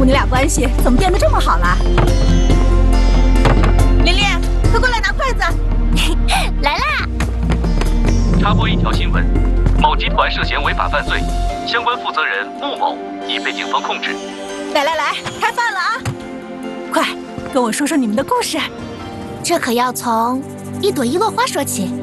母女俩关系怎么变得这么好了？琳琳，快过来拿筷子！ 来啦！ 插播一条新闻：某集团涉嫌违法犯罪，相关负责人穆某已被警方控制。 来，开饭了啊！快跟我说说你们的故事。 这可要从一朵一落花说起。